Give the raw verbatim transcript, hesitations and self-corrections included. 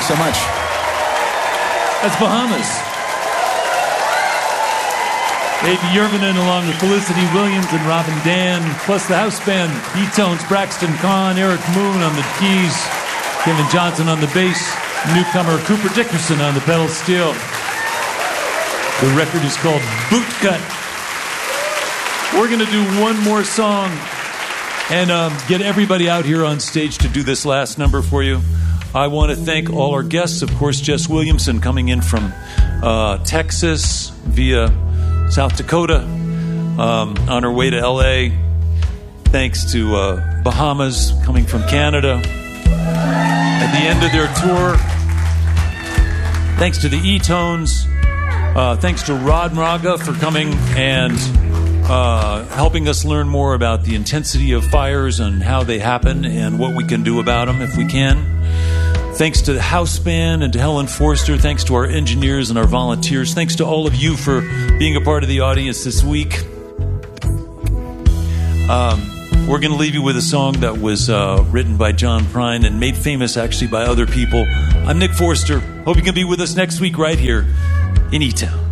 so much. That's Bahamas. Aiden Yervinen along with Felicity Williams and Robin Dan, plus the house band, E-Tones, Braxton Kahn, Eric Moon on the keys, Kevin Johnson on the bass, newcomer Cooper Dickerson on the pedal steel. The record is called Bootcut. We're going to do one more song and um, get everybody out here on stage to do this last number for you. I want to thank all our guests, of course, Jess Williamson coming in from uh, Texas via South Dakota um, on her way to L A. Thanks to uh, Bahamas coming from Canada at the end of their tour. Thanks to the E-Tones. Uh, thanks to Rod Mraga for coming and uh, helping us learn more about the intensity of fires and how they happen and what we can do about them if we can. Thanks to the house band and to Helen Forster. Thanks to our engineers and our volunteers. Thanks to all of you for being a part of the audience this week. Um, we're going to leave you with a song that was uh, written by John Prine and made famous actually by other people. I'm Nick Forster. Hope you can be with us next week right here in E-Town.